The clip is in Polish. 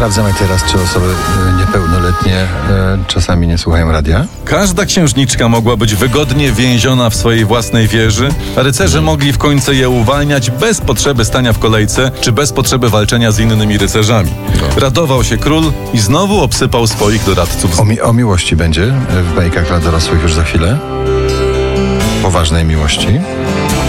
Sprawdzamy teraz, czy osoby niepełnoletnie czasami nie słuchają radia. Każda księżniczka mogła być wygodnie więziona w swojej własnej wieży, a rycerze mogli w końcu je uwalniać bez potrzeby stania w kolejce, czy bez potrzeby walczenia z innymi rycerzami. Radował się król i znowu obsypał swoich doradców. O miłości będzie w bajkach dla dorosłych już za chwilę. Poważnej miłości.